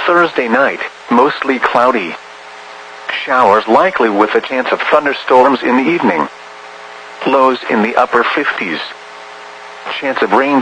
Thursday night, mostly cloudy. Showers likely with a chance of thunderstorms in the evening. Lows in the upper 50s. Chance of rain